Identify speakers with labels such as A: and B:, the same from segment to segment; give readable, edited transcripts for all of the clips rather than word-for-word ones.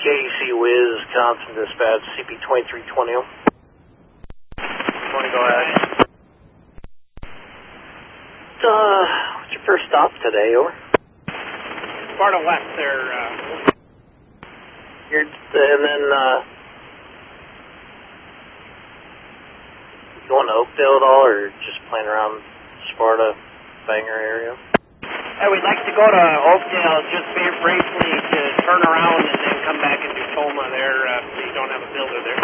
A: KC Wiz, Wisconsin Dispatch, CP2320.
B: Morning, go ahead.
A: What's your first stop today, over?
B: Sparta West there.
A: And then, you going to Oakdale at all, or just playing around Sparta, Bangor area?
B: Hey, we'd like to go to Oakdale just very briefly to turn around and then come back and do Toma there, so you don't have a builder there.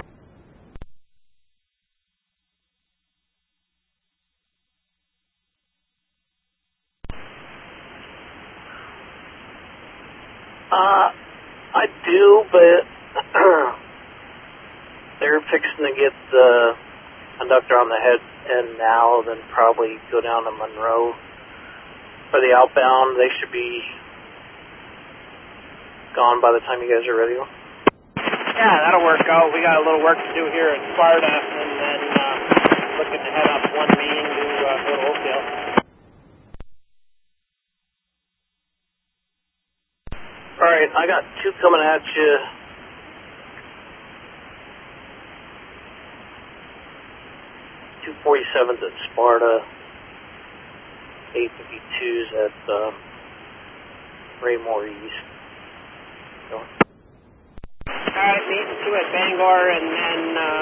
A: I do, but they're fixing to get the conductor on the head end now, then probably go down to Monroe for the outbound. They should be gone by the time you guys are ready.
B: Yeah, that'll work out. We got a little work to do here at Sparta, and then looking to head up 1 main to go to Oakdale.
A: All right, I got 2 coming at you. .247s at Sparta, 852s at Raymore East.
B: All right, meeting 2 at Bangor, and then